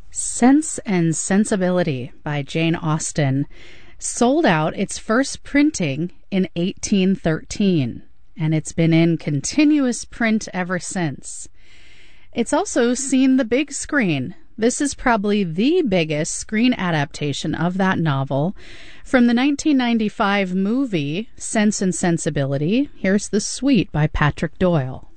Sense and Sensibility by Jane Austen sold out its first printing in 1813, and it's been in continuous print ever since. It's also seen the big screen. This is probably the biggest screen adaptation of that novel. From the 1995 movie Sense and Sensibility, here's The Suite by Patrick Doyle.